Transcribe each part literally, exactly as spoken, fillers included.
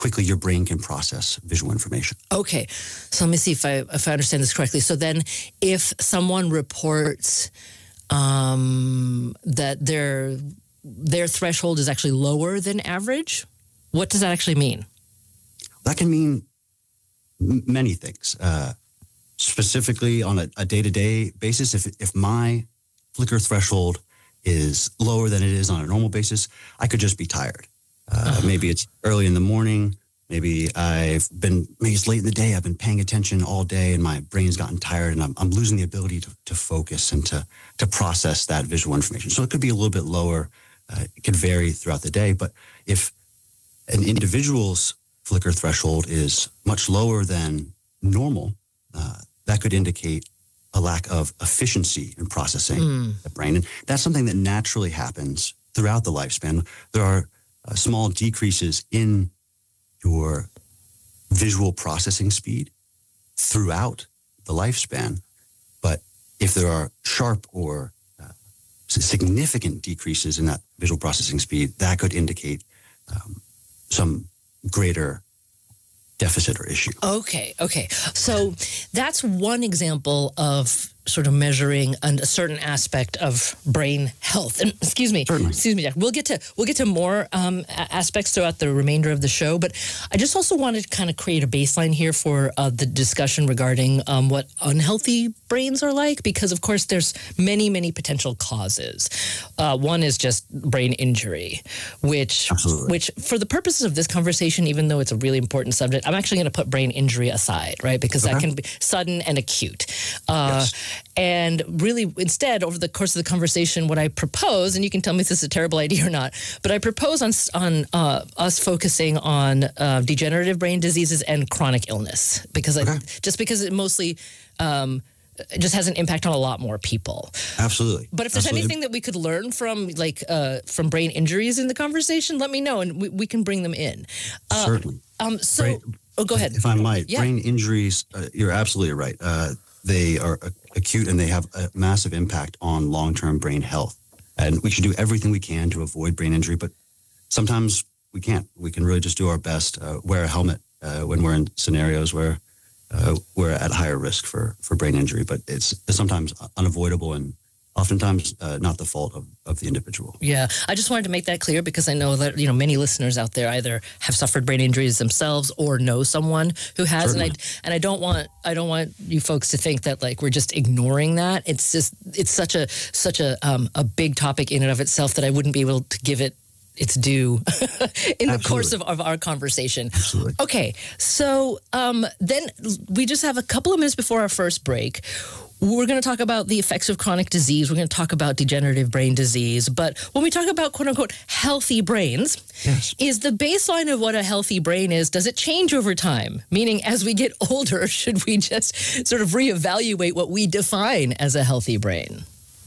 quickly your brain can process visual information. Okay, so let me see if I if I understand this correctly. So then, if someone reports um, that their their threshold is actually lower than average, what does that actually mean? That can mean m- many things. Uh, specifically, on a, a day-to-day basis, if if my flicker threshold is lower than it is on a normal basis, I could just be tired. Uh, uh-huh. Maybe it's early in the morning. Maybe I've been, maybe it's late in the day. I've been paying attention all day and my brain's gotten tired and I'm, I'm losing the ability to, to focus and to, to process that visual information. So it could be a little bit lower. Uh, it could vary throughout the day. But if an individual's flicker threshold is much lower than normal, uh, that could indicate a lack of efficiency in processing mm. the brain. And that's something that naturally happens throughout the lifespan. There are uh, small decreases in your visual processing speed throughout the lifespan. But if there are sharp or uh, significant decreases in that visual processing speed, that could indicate um, some greater deficit or issue. Okay, okay. So that's one example of sort of measuring an, a certain aspect of brain health. And excuse me, Certainly. excuse me, Jack. We'll get to we'll get to more um, aspects throughout the remainder of the show. But I just also wanted to kind of create a baseline here for uh, the discussion regarding um, what unhealthy brains are like, because of course there's many many potential causes. Uh, one is just brain injury, which Absolutely. which for the purposes of this conversation, even though it's a really important subject, I'm actually going to put brain injury aside, right? Because okay. that can be sudden and acute. Uh, yes. And really, instead, over the course of the conversation, what I propose, and you can tell me if this is a terrible idea or not, but I propose on on uh, us focusing on uh, degenerative brain diseases and chronic illness, because okay. I, just because it mostly um, it just has an impact on a lot more people. Absolutely. But if there's Absolutely. anything that we could learn from, like uh, from brain injuries in the conversation, let me know, and we, we can bring them in. Uh, Certainly. Um. So, brain, oh, go ahead. If I might, yeah. brain injuries, uh, you're absolutely right. Uh, they are uh, acute and they have a massive impact on long-term brain health. And we should do everything we can to avoid brain injury, but sometimes we can't. We can really just do our best, uh, wear a helmet uh, when we're in scenarios where uh, we're at higher risk for, for brain injury, but it's, it's sometimes unavoidable and oftentimes uh, not the fault of, of the individual. Yeah, I just wanted to make that clear because I know that, you know, many listeners out there either have suffered brain injuries themselves or know someone who has. Certainly. And I and I don't want I don't want you folks to think that like we're just ignoring that. It's just it's such a such a um, a big topic in and of itself that I wouldn't be able to give it its due in Absolutely. the course of, of our conversation. Absolutely. Okay, so um, then we just have a couple of minutes before our first break. We're going to talk about the effects of chronic disease. We're going to talk about degenerative brain disease. But when we talk about, quote unquote, healthy brains, yes. is the baseline of what a healthy brain is, does it change over time? Meaning, as we get older, should we just sort of reevaluate what we define as a healthy brain?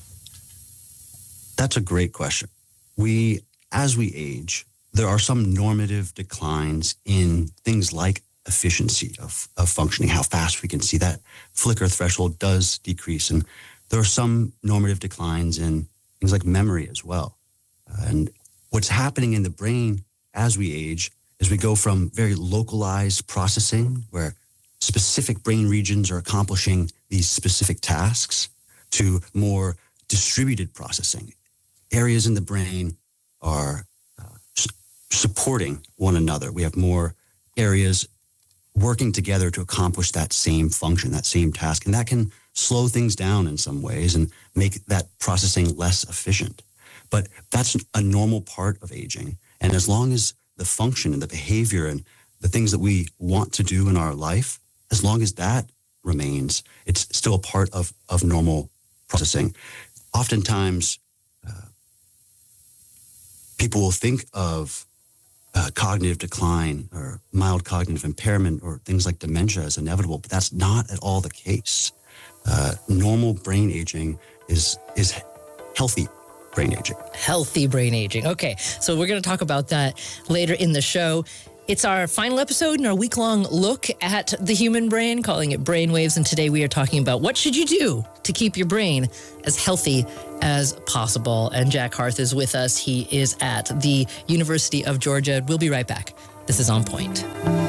That's a great question. We, as we age, there are some normative declines in things like efficiency of, of functioning, how fast we can see that flicker threshold does decrease. And there are some normative declines in things like memory as well. Uh, and what's happening in the brain as we age is we go from very localized processing where specific brain regions are accomplishing these specific tasks to more distributed processing. Areas in the brain are uh, su- supporting one another. We have more areas working together to accomplish that same function, that same task. And that can slow things down in some ways and make that processing less efficient. But that's a normal part of aging. And as long as the function and the behavior and the things that we want to do in our life, as long as that remains, it's still a part of, of normal processing. Oftentimes, uh, people will think of Uh, cognitive decline or mild cognitive impairment or things like dementia as inevitable, but that's not at all the case. Uh, normal brain aging is is healthy brain aging. Healthy brain aging. Okay, so we're going to talk about that later in the show. It's our final episode in our week-long look at the human brain, calling it Brainwaves, and today we are talking about what should you do to keep your brain as healthy as possible. And Jack Harth is with us. He is at the University of Georgia. We'll be right back. This is On Point.